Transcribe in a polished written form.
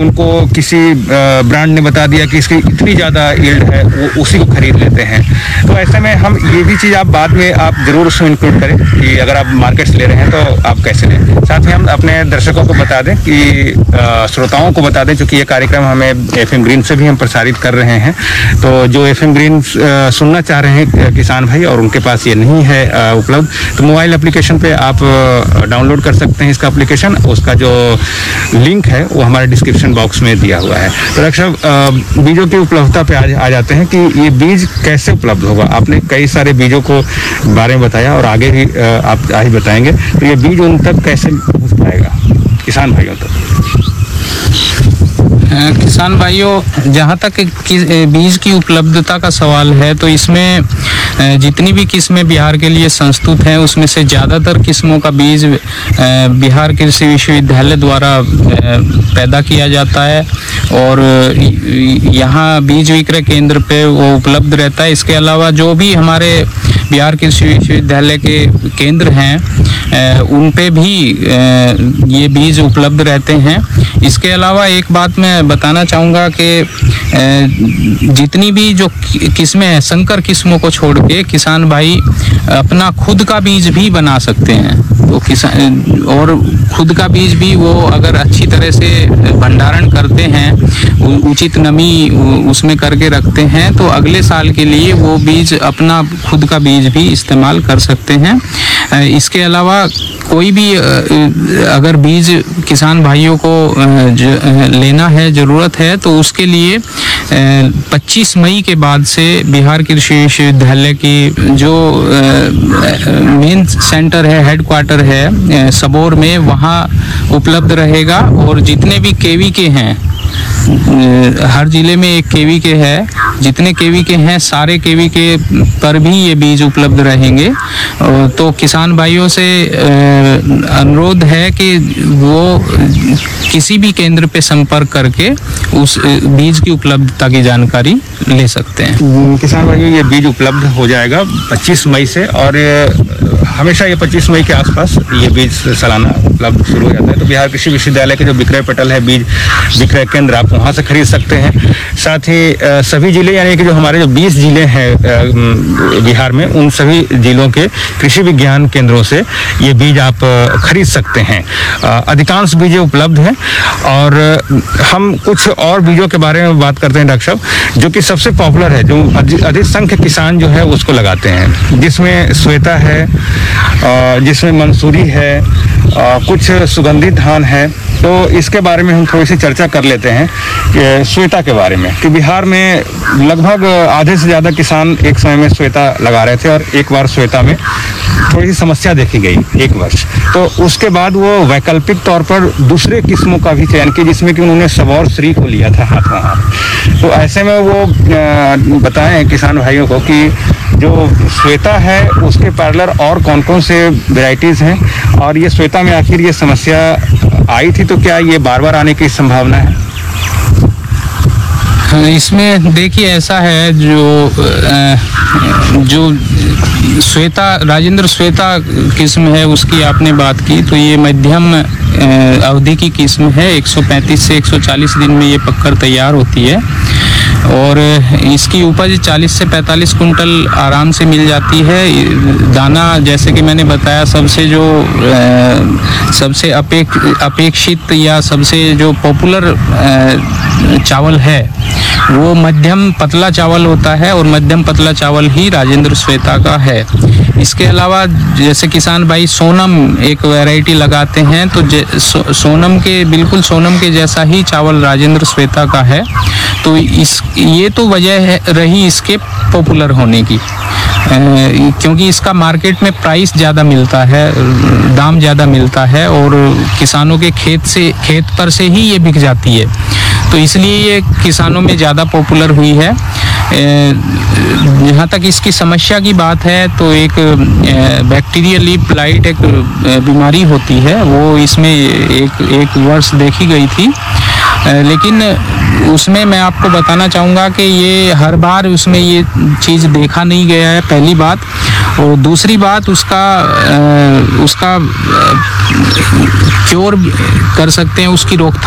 उनको किसी ब्रांड ने बता दिया कि इसकी इतनी ज़्यादा यील्ड है, वो उसी को खरीद लेते हैं। तो ऐसे में हम ये भी चीज़ आप बाद में आप ज़रूर उसमें इंक्लूड करें कि अगर आप मार्केट से ले रहे हैं तो आप कैसे लें। साथ ही हम अपने दर्शकों को बता दें कि श्रोताओं को बता दें, क्योंकि ये कार्यक्रम हमें FM ग्रीन से भी हम प्रसारित कर रहे हैं। तो जो FM ग्रीन सुनना चाह रहे हैं किसान भाई और उनके पास ये नहीं है उपलब्ध, तो मोबाइल एप्लीकेशन पे आप डाउनलोड कर सकते हैं इसका एप्लीकेशन। उसका जो लिंक है वो हमारे डिस्क्रिप्शन बॉक्स में दिया हुआ है। तो डॉक्टर साहब, बीजों की उपलब्धता पे आ जाते हैं कि ये बीज कैसे उपलब्ध होगा। आपने कई सारे बीजों को बारे में बताया और आगे भी आप आगे बताएंगे, तो ये बीज उन तक कैसे पहुँच पाएगा किसान भाइयों तक? किसान भाइयों, जहाँ तक बीज की उपलब्धता का सवाल है, तो इसमें जितनी भी किस्में बिहार के लिए संस्तुत हैं उसमें से ज़्यादातर किस्मों का बीज बिहार कृषि विश्वविद्यालय द्वारा पैदा किया जाता है और यहाँ बीज विक्रय केंद्र पे वो उपलब्ध रहता है। इसके अलावा जो भी हमारे बिहार कृषि विश्वविद्यालय के केंद्र हैं उन पे भी ये बीज उपलब्ध रहते हैं। इसके अलावा एक बात मैं बताना चाहूँगा कि जितनी भी जो किस्में हैं, संकर किस्मों को छोड़ के किसान भाई अपना खुद का बीज भी बना सकते हैं। तो किसान और खुद का बीज भी वो अगर अच्छी तरह से भंडारण करते हैं, उचित नमी उसमें करके रखते हैं, तो अगले साल के लिए वो बीज अपना खुद का बीज भी इस्तेमाल कर सकते हैं। इसके अलावा कोई भी अगर बीज किसान भाइयों को लेना है, ज़रूरत है, तो उसके लिए 25 मई के बाद से बिहार कृषि विश्वविद्यालय की जो मेन सेंटर है, हेडक्वार्टर है सबौर में, वहाँ उपलब्ध रहेगा। और जितने भी केवी के हैं, हर जिले में एक केवी के है, जितने केवी के हैं सारे केवी के पर भी ये बीज उपलब्ध रहेंगे। तो किसान भाइयों से अनुरोध है कि वो किसी भी केंद्र पे संपर्क करके उस बीज की उपलब्धता की जानकारी ले सकते हैं। किसान भाइयों, ये बीज उपलब्ध हो जाएगा 25 मई से और हमेशा ये 25 मई के आसपास ये बीज सालाना उपलब्ध शुरू हो जाता है। तो बिहार कृषि विश्वविद्यालय के जो विक्रय पटल है, बीज विक्रय केंद्र, आप वहाँ से खरीद सकते हैं। साथ ही सभी जिले, यानी कि जो हमारे जो 20 जिले हैं बिहार में, उन सभी जिलों के कृषि विज्ञान केंद्रों से ये बीज आप खरीद सकते हैं। अधिकांश बीज उपलब्ध हैं। और हम कुछ और बीजों के बारे में बात करते हैं डॉक्टर साहब, जो कि सबसे पॉपुलर है, जो अधिक संख्य किसान जो है उसको लगाते हैं, जिसमें श्वेता है, जिसमें मंसूरी है, कुछ सुगंधित धान है। तो इसके बारे में हम थोड़ी सी चर्चा कर लेते हैं कि श्वेता के बारे में, कि बिहार में लगभग आधे से ज़्यादा किसान एक समय में श्वेता लगा रहे थे और एक बार श्वेता में थोड़ी सी समस्या देखी गई 1 वर्ष। तो उसके बाद वो वैकल्पिक तौर पर दूसरे किस्मों का भी चयन किया, जिसमें कि उन्होंने सबौर श्री को लिया था हाथों हाथ। तो ऐसे में वो बताएं किसान भाइयों को कि जो श्वेता है उसके पैरेलल और कौन कौन से वेराइटीज़ हैं, और ये श्वेता में आखिर ये समस्या आई थी तो क्या ये बार बार आने की संभावना है? इसमें देखिए ऐसा है, जो श्वेता, राजेंद्र श्वेता किस्म है उसकी आपने बात की, तो ये मध्यम अवधि की किस्म है। 135 से 140 दिन में ये पककर तैयार होती है और इसकी उपज 40 से 45 कुंटल आराम से मिल जाती है। दाना, जैसे कि मैंने बताया, सबसे अपेक्षित या सबसे जो पॉपुलर चावल है वो मध्यम पतला चावल होता है और मध्यम पतला चावल ही राजेंद्र श्वेता का है। इसके अलावा जैसे किसान भाई सोनम एक वैरायटी लगाते हैं, तो सोनम के बिल्कुल सोनम के जैसा ही चावल राजेंद्र श्वेता का है। तो ये तो वजह रही इसके पॉपुलर होने की, क्योंकि इसका मार्केट में प्राइस ज़्यादा मिलता है, दाम ज़्यादा मिलता है और किसानों के खेत पर से ही ये बिक जाती है, तो इसलिए ये किसानों में ज़्यादा पॉपुलर हुई है। जहाँ तक इसकी समस्या की बात है, तो एक बैक्टीरियल लीफ ब्लाइट एक बीमारी होती है, वो इसमें एक वर्ष देखी गई थी, लेकिन उसमें मैं आपको बताना चाहूँगा कि ये हर बार उसमें ये चीज़ देखा नहीं गया है, पहली बात। और दूसरी बात, उसका क्योर कर सकते हैं, उसकी रोकथाम